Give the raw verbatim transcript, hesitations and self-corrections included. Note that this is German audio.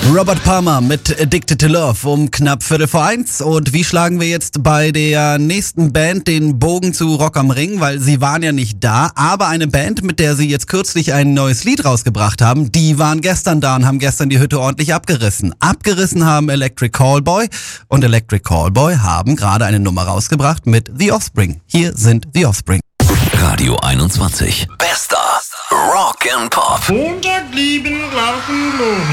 Robert Palmer mit Addicted to Love um knapp Viertel vor eins. Und wie schlagen wir jetzt bei der nächsten Band den Bogen zu Rock am Ring? Weil sie waren ja nicht da, aber eine Band, mit der sie jetzt kürzlich ein neues Lied rausgebracht haben, die waren gestern da und haben gestern die Hütte ordentlich abgerissen. Abgerissen haben Electric Callboy und Electric Callboy haben gerade eine Nummer rausgebracht mit The Offspring. Hier sind The Offspring. Radio einundzwanzig. Bester Rock and Pop. Montag lieben, Larven,